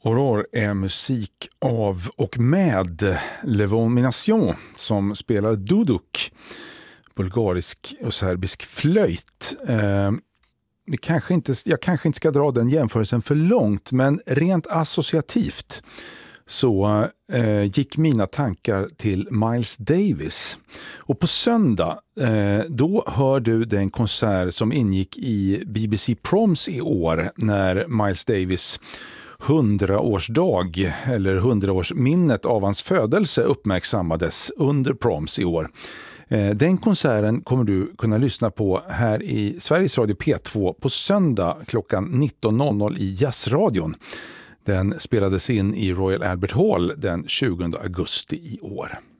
Aurore är musik av och med Levon Minassian som spelar duduk, bulgarisk och serbisk flöjt. Jag kanske inte ska dra den jämförelsen för långt, men rent associativt så gick mina tankar till Miles Davis. Och på söndag då hör du den konsert som ingick i BBC Proms i år när Miles Davis 100-årsdag eller 100-årsminnet av hans födelse uppmärksammades under Proms i år. Den konserten kommer du kunna lyssna på här i Sveriges Radio P2 på söndag klockan 19.00 i Jazzradion. Den spelades in i Royal Albert Hall den 20 augusti i år.